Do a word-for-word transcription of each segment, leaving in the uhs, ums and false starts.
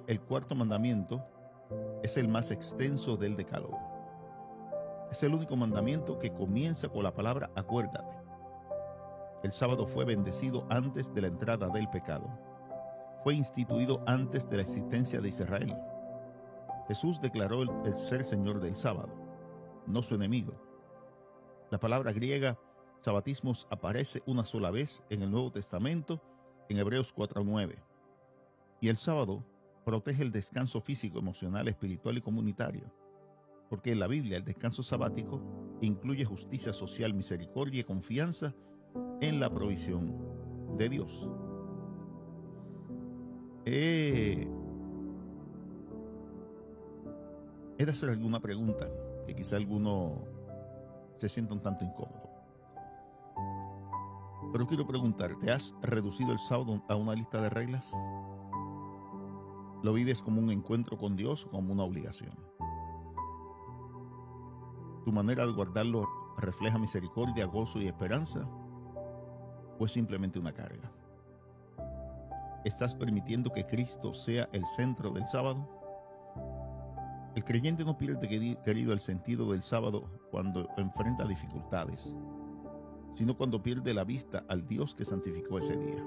el cuarto mandamiento es el más extenso del Decálogo. Es el único mandamiento que comienza con la palabra acuérdate. El sábado fue bendecido antes de la entrada del pecado. Fue instituido antes de la existencia de Israel. Jesús declaró el, el ser Señor del sábado, no su enemigo. La palabra griega sabatismos aparece una sola vez en el Nuevo Testamento, en Hebreos cuatro nueve. Y el sábado protege el descanso físico, emocional, espiritual y comunitario, porque en la Biblia el descanso sabático incluye justicia social, misericordia y confianza en la provisión de Dios. Eh, he de hacer alguna pregunta que quizá alguno se sienta un tanto incómodo. Pero quiero preguntarte, ¿has reducido el sábado a una lista de reglas? ¿Lo vives como un encuentro con Dios o como una obligación? ¿Tu manera de guardarlo refleja misericordia, gozo y esperanza? ¿O es simplemente una carga? ¿Estás permitiendo que Cristo sea el centro del sábado? El creyente no pierde, querido, el sentido del sábado cuando enfrenta dificultades, sino cuando pierde la vista al Dios que santificó ese día.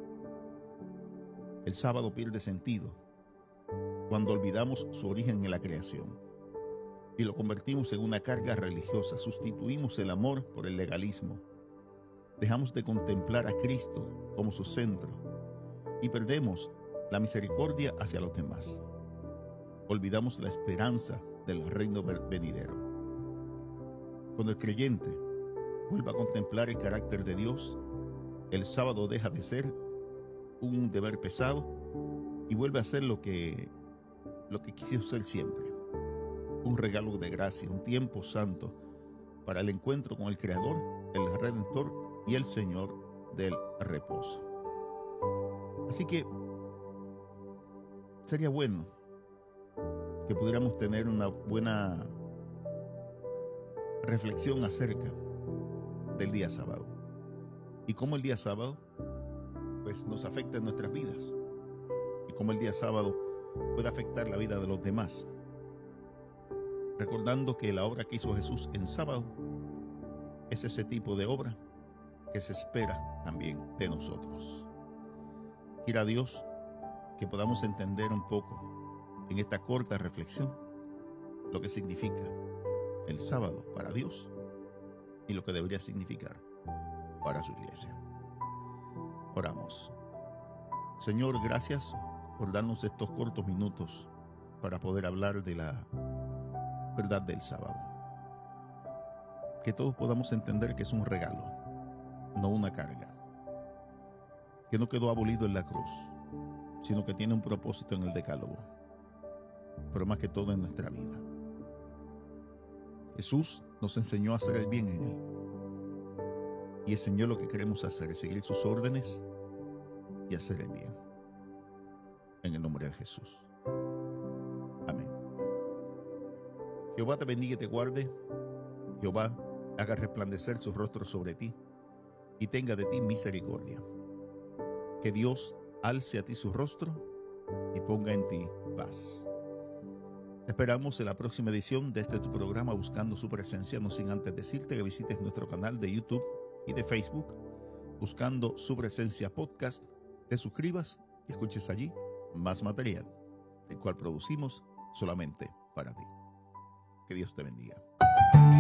El sábado pierde sentido cuando olvidamos su origen en la creación y lo convertimos en una carga religiosa. Sustituimos el amor por el legalismo. Dejamos de contemplar a Cristo como su centro y perdemos la misericordia hacia los demás. Olvidamos la esperanza del reino venidero. Cuando el creyente vuelva a contemplar el carácter de Dios, el sábado deja de ser un deber pesado y vuelve a ser lo que, lo que quiso ser siempre: un regalo de gracia, un tiempo santo para el encuentro con el Creador, el Redentor y el Señor del reposo. Así que sería bueno que pudiéramos tener una buena reflexión acerca del día sábado y cómo el día sábado pues nos afecta en nuestras vidas y cómo el día sábado puede afectar la vida de los demás, recordando que la obra que hizo Jesús en sábado es ese tipo de obra que se espera también de nosotros. Quiera Dios que podamos entender un poco en esta corta reflexión lo que significa el sábado para Dios y lo que debería significar para su iglesia. Oramos. Señor, gracias por darnos estos cortos minutos para poder hablar de la verdad del sábado. Que todos podamos entender que es un regalo, no una carga. Que no quedó abolido en la cruz, sino que tiene un propósito en el Decálogo, pero más que todo en nuestra vida. Jesús nos enseñó a hacer el bien en él. Y el Señor lo que queremos hacer es seguir sus órdenes y hacer el bien. En el nombre de Jesús. Amén. Jehová te bendiga y te guarde. Jehová haga resplandecer su rostro sobre ti y tenga de ti misericordia. Que Dios alce a ti su rostro y ponga en ti paz. Te esperamos en la próxima edición de este tu programa Buscando Su Presencia, no sin antes decirte que visites nuestro canal de YouTube y de Facebook, Buscando Su Presencia Podcast, te suscribas y escuches allí más material, el cual producimos solamente para ti. Que Dios te bendiga.